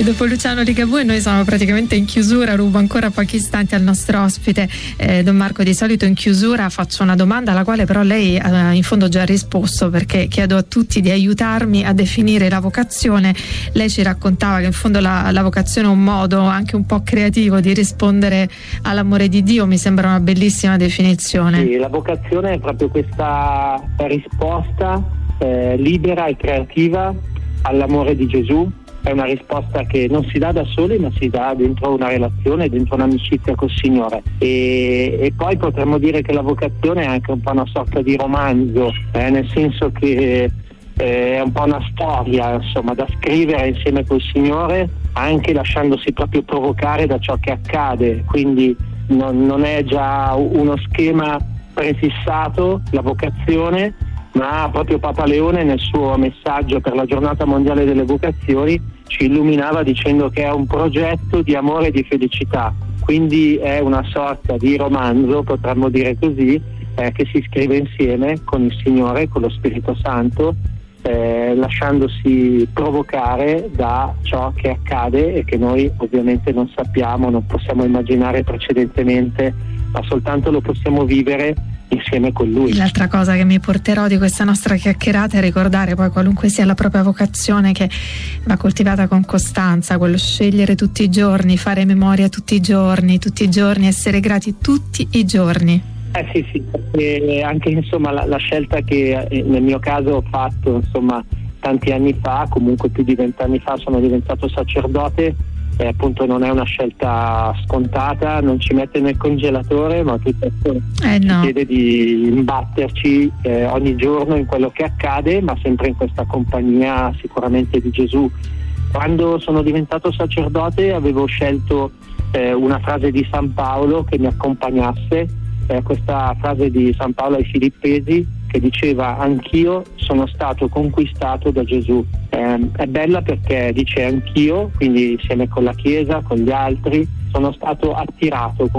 dopo Luciano Ligabue noi siamo praticamente in chiusura, rubo ancora pochi istanti al nostro ospite Don Marco. Di solito in chiusura faccio una domanda alla quale però lei ha in fondo già risposto, perché chiedo a tutti di aiutarmi a definire la vocazione. Lei ci raccontava che in fondo la vocazione è un modo anche un po' creativo di rispondere all'amore di Dio, mi sembra una bellissima definizione. Sì, la vocazione è proprio questa risposta libera e creativa all'amore di Gesù. È una risposta che non si dà da soli, ma si dà dentro una relazione, dentro un'amicizia col Signore. E poi potremmo dire che la vocazione è anche un po' una sorta di romanzo, nel senso che è un po' una storia, insomma, da scrivere insieme col Signore, anche lasciandosi proprio provocare da ciò che accade. Quindi non è già uno schema prefissato la vocazione, ma proprio Papa Leone nel suo messaggio per la giornata mondiale delle vocazioni ci illuminava dicendo che è un progetto di amore e di felicità, quindi è una sorta di romanzo, potremmo dire così, che si scrive insieme con il Signore, con lo Spirito Santo, lasciandosi provocare da ciò che accade e che noi ovviamente non sappiamo, non possiamo immaginare precedentemente, ma soltanto lo possiamo vivere insieme con Lui. L'altra cosa che mi porterò di questa nostra chiacchierata è ricordare poi, qualunque sia la propria vocazione, che va coltivata con costanza, quello scegliere tutti i giorni, fare memoria tutti i giorni, essere grati tutti i giorni. Sì, perché anche insomma la scelta che nel mio caso ho fatto insomma tanti anni fa, comunque più di 20 anni fa sono diventato sacerdote, appunto non è una scelta scontata, non ci mette nel congelatore, ma piuttosto ci chiede di imbatterci ogni giorno in quello che accade, ma sempre in questa compagnia sicuramente di Gesù. Quando sono diventato sacerdote avevo scelto una frase di San Paolo che mi accompagnasse, questa frase di San Paolo ai Filippesi che diceva: anch'io sono stato conquistato da Gesù. È bella perché dice anch'io, quindi insieme con la Chiesa, con gli altri, sono stato attirato